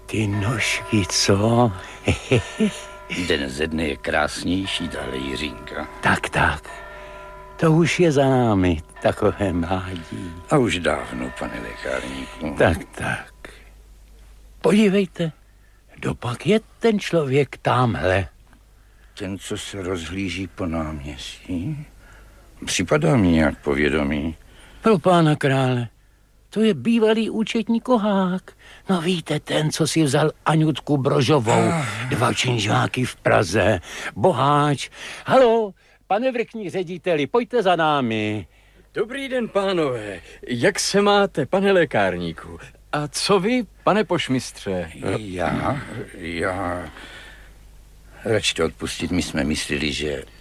ty nožky, co? Den ze dne je krásnější, dále Jiřínka. Tak. To už je za námi, takové mládí. A už dávno, pane lékárníku. Tak. Podívejte, dopak je ten člověk tamhle. Ten, co se rozhlíží po náměstí? Připadá mi nějak povědomí. Pro pána krále, to je bývalý účetní Kohák. No víte, ten, co si vzal Aňutku Brožovou, 2 činžáky v Praze, boháč. Halo, pane vrchní řediteli, pojďte za námi. Dobrý den, pánové. Jak se máte, pane lékárníku? A co vy, pane pošmistře? Já... Radši to odpustit, my jsme mysleli,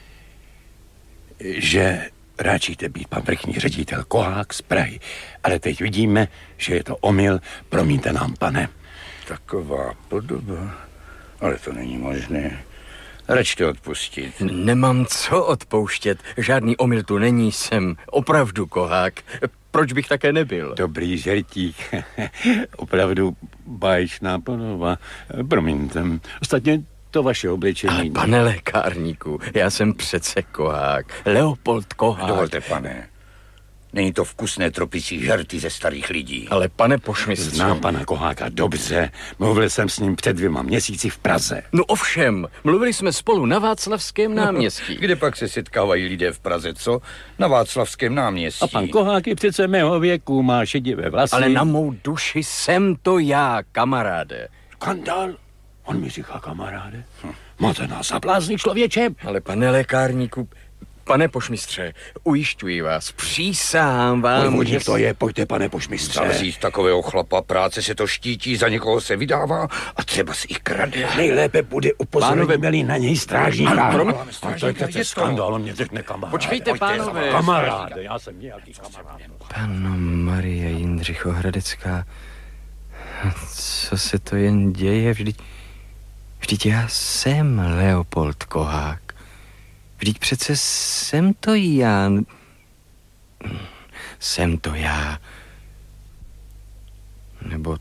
že ráčíte být pan vrchní ředitel Kohák z Prahy, ale teď vidíme, že je to omyl, promiňte nám, pane. Taková podoba, ale to není možné. Radši to odpustit. Nemám co odpouštět, žádný omyl tu není, jsem opravdu Kohák. Proč bych také nebyl? Dobrý žertík, opravdu báječná podoba, promiňte. Ostatně to vaše obličení... Ale pane lékárníku, já jsem přece Kohák, Leopold Kohák. Dovolte, pane. Není to vkusné tropicí žerty ze starých lidí. Ale pane pošmistře... Znám pana Koháka dobře. Mluvil jsem s ním před 2 měsíci v Praze. No ovšem, mluvili jsme spolu na Václavském náměstí. Kde pak se setkávají lidé v Praze, co? Na Václavském náměstí. A pan Kohák je přece mého věku, má šedivé vlasy. Ale na mou duši jsem to já, kamaráde. Skandál? On mi říká kamaráde. Máte nás za blázny, člověče. Ale pane lékárníku, pane pošmistře, ujišťuji vás, přísahám vám, že... to je, pojďte, pane pošmistře. Zavřít takového chlapa, práce se to štítí, za někoho se vydává a třeba si i krade. Nejlépe bude upozornit na něj strážníka. To je přece skandál, on mě řekne kamaráde. Počkejte, pánové. Kamaráde, já jsem nějaký kamarád. Panno Marie Jindřichohradecká, co se to jen děje? Vždyť já jsem Leopold Kohák. Vždyť přece jsem to já. Jsem to já. Nebo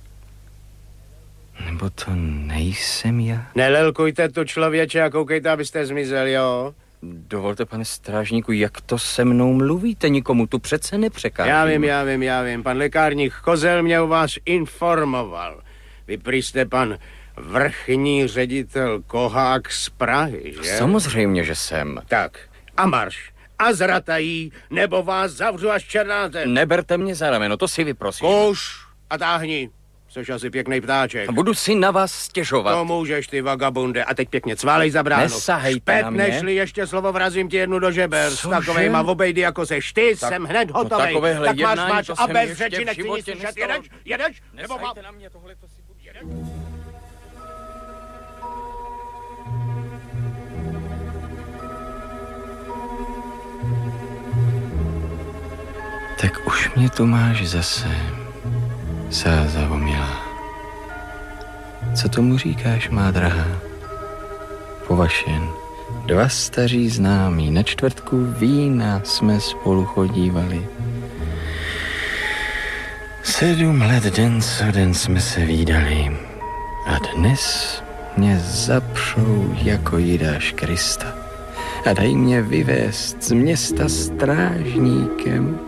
to nejsem já? Nelelkujte tu, člověče, a koukejte, abyste zmizel, jo? Dovolte, pane strážníku, jak to se mnou mluvíte? Nikomu tu přece nepřekážím. Já vím. Pan lékárník Kozel mě o vás informoval. Vy prý jste pan vrchní ředitel Kohák z Prahy, že? Samozřejmě, že jsem. Tak, a marš. A zratají, nebo vás zavřu až černáte. Neberte mě za rameno, to si vyprosím. Kuš a táhni. Což asi pěkný ptáček. Budu si na vás stěžovat. To můžeš, ty vagabunde. A teď pěkně cválej za bránu. Nesahejte na mě. Nešli ještě slovo, vrazím ti jednu do žeber. S takovejma obejdy, jako seš ty, jsem hned hotovej. Takovéhle tak máš jednání, mač to a se bez mi řeči ještě v nechci nic životě slyšet. nestalo. Jedeš? Nebo Nesahejte na mě, tohle to si budu... Tak už mě tu máš zase, sáza omilá. Co tomu říkáš, má drahá? Povašen, 2 staří známí, na čtvrtku vína jsme spolu chodívali. 7 let den co den jsme se vídali. A dnes mě zapřou jako Jidáš Krista a dají mě vyvést z města strážníkem.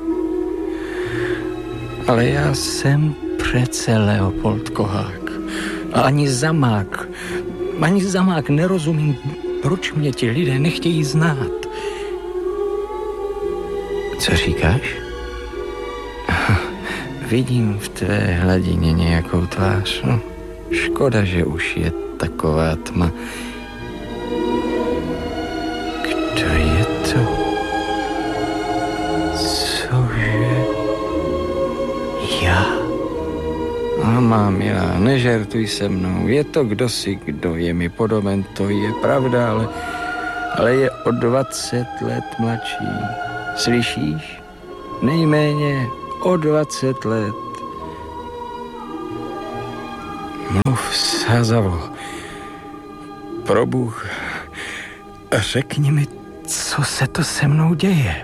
Ale já jsem přece Leopold Kohák. A ani zamák nerozumím, proč mě ti lidé nechtějí znát. Co říkáš? Vidím v tvé hladině nějakou tvář. No, škoda, že už je taková tma. Kdo je to? Cože? Já? A má milá, nežertuj se mnou. Je to kdosi, kdo je mi podoben, to je pravda, ale je o 20 let mladší. Slyšíš? Nejméně o 20 let. Mluv, Sázavo. Probůh, řekni mi, co se to se mnou děje.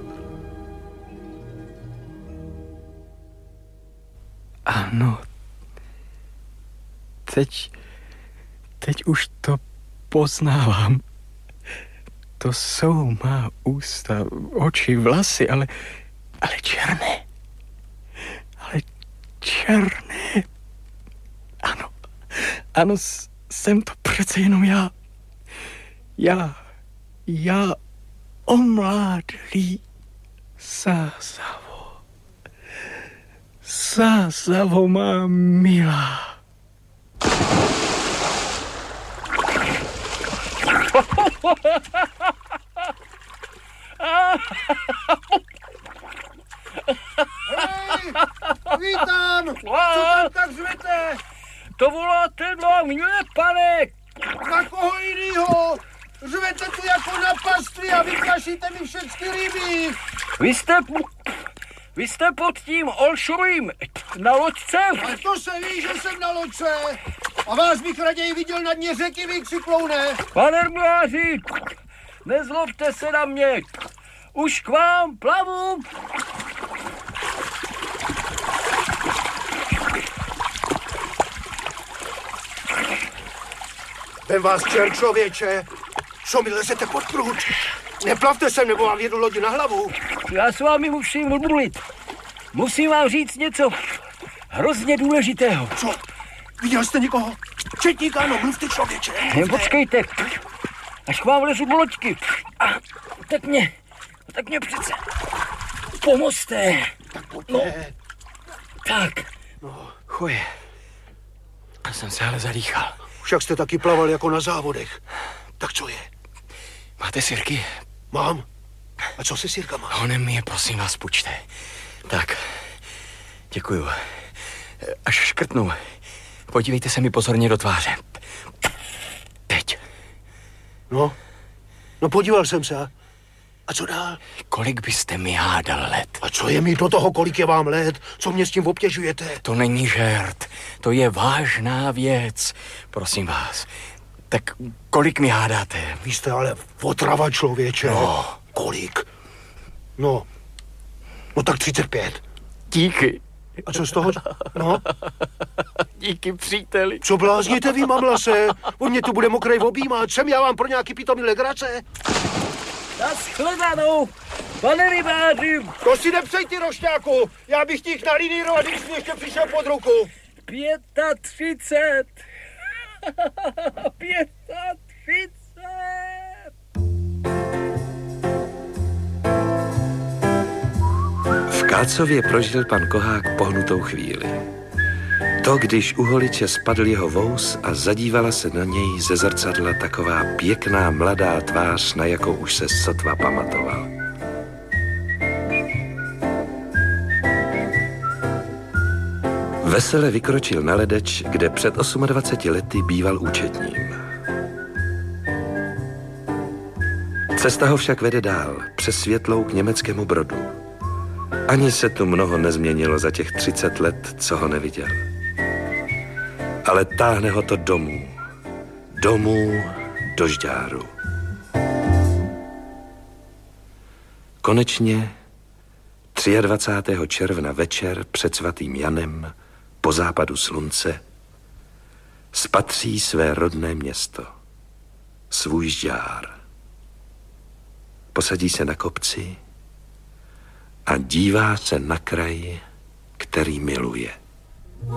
Ano, teď už to poznávám. To jsou má ústa, oči, vlasy, ale černé. Ale černé. Ano, jsem to přece jenom já. Já omládlý Sázavo má milá. Vítám! Co tam tak řvete? To voláte na mě, pane! Na koho jinýho? Řvete tu jako na pastvi a vyplašíte mi všechny ryby. Vy jste pod tím Olšovým na loďce? A to se ví, že jsem na loďce. A vás bych raději viděl na dně řeky, vy křikloune. Pane Mláři, nezlobte se na mě. Už k vám plavu. Vem vás čert, člověče. Co mi lezete pod prut? Neplavte sem, nebo vám jedu lodi na hlavu. Já s vámi musím mluvit. Musím vám říct něco hrozně důležitého. Co? Viděl jste někoho? Četník, ano, mluvte, člověče. Počkejte, až k vám vlezu do loďky. A tak mě přece pomozte. Tak pojďte. No, tak. Chuje, já jsem se ale zadýchal. Však jste taky plaval jako na závodech. Tak co je? Máte sirky? Mám. A co se sirkama? Honem mi je, prosím vás, půjčte. Tak, děkuju. Až škrtnu, podívejte se mi pozorně do tváře. Teď. No podíval jsem se. A co dál? Kolik byste mi hádal let? A co je mi do toho, kolik je vám let? Co mě s tím obtěžujete? To není žert, to je vážná věc. Prosím vás, tak kolik mi hádáte? Vy jste ale otrava, člověče. No. Kolik? No tak 35. Díky. A co z toho? No? Díky, příteli. Co blázníte vy, mamlase? On mě tu bude mokrej objímat. Jsem já vám pro nějaký pitomý legrace? Naschledanou, pane rybáři. To si nepřej, ty rošťáku. Já bych těch nalínírovat, když jsi ještě přišel pod ruku. 35. 35. V Kácově prožil pan Kohák pohnutou chvíli. To, když u holiče spadl jeho vous a zadívala se na něj ze zrcadla taková pěkná mladá tvář, na jakou už se sotva pamatoval. Vesele vykročil na ledeč, kde před 28 lety býval účetním. Cesta ho však vede dál, přes Světlou k německému Brodu. Ani se tu mnoho nezměnilo za těch 30 let, co ho neviděl. Ale táhne ho to domů do Žďáru. Konečně 23. června večer před svatým Janem po západu slunce spatří své rodné město, svůj Žďár. Posadí se na kopci a dívá se na kraj, který miluje.